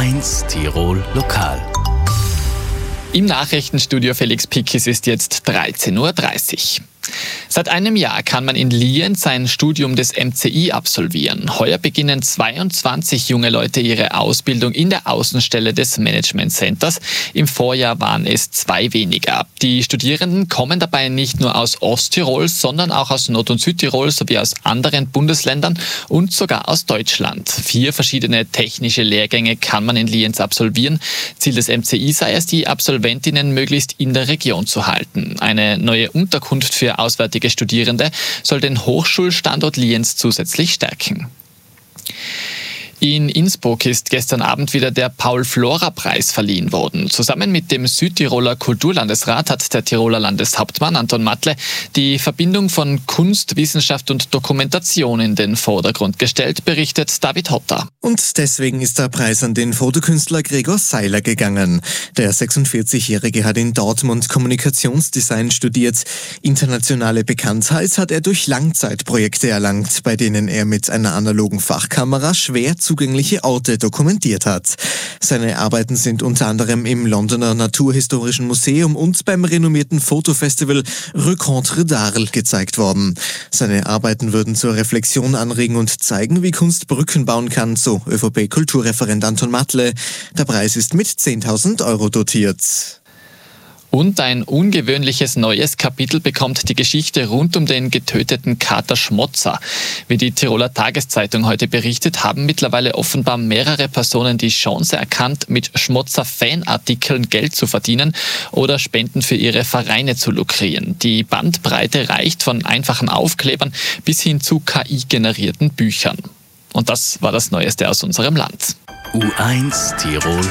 U1 Tirol Lokal. Im Nachrichtenstudio Felix Pickis ist jetzt 13:30 Uhr. Seit einem Jahr kann man in Lienz sein Studium des MCI absolvieren. Heuer beginnen 22 junge Leute ihre Ausbildung in der Außenstelle des Management Centers. Im Vorjahr waren es 2 weniger. Die Studierenden kommen dabei nicht nur aus Osttirol, sondern auch aus Nord- und Südtirol sowie aus anderen Bundesländern und sogar aus Deutschland. 4 verschiedene technische Lehrgänge kann man in Lienz absolvieren. Ziel des MCI sei es, die Absolventinnen möglichst in der Region zu halten. Eine neue Unterkunft für auswärtige Studierende soll den Hochschulstandort Lienz zusätzlich stärken. In Innsbruck ist gestern Abend wieder der Paul-Flora-Preis verliehen worden. Zusammen mit dem Südtiroler Kulturlandesrat hat der Tiroler Landeshauptmann Anton Matle die Verbindung von Kunst, Wissenschaft und Dokumentation in den Vordergrund gestellt, berichtet David Hotter. Und deswegen ist der Preis an den Fotokünstler Gregor Seiler gegangen. Der 46-Jährige hat in Dortmund Kommunikationsdesign studiert. Internationale Bekanntheit hat er durch Langzeitprojekte erlangt, bei denen er mit einer analogen Fachkamera schwer zugängliche Orte dokumentiert hat. Seine Arbeiten sind unter anderem im Londoner Naturhistorischen Museum und beim renommierten Fotofestival Rencontres d'Arles gezeigt worden. Seine Arbeiten würden zur Reflexion anregen und zeigen, wie Kunst Brücken bauen kann, so ÖVP-Kulturreferent Anton Matle. Der Preis ist mit 10.000 Euro dotiert. Und ein ungewöhnliches neues Kapitel bekommt die Geschichte rund um den getöteten Kater Schmotzer. Wie die Tiroler Tageszeitung heute berichtet, haben mittlerweile offenbar mehrere Personen die Chance erkannt, mit Schmotzer-Fanartikeln Geld zu verdienen oder Spenden für ihre Vereine zu lukrieren. Die Bandbreite reicht von einfachen Aufklebern bis hin zu KI-generierten Büchern. Und das war das Neueste aus unserem Land. U1 Tirol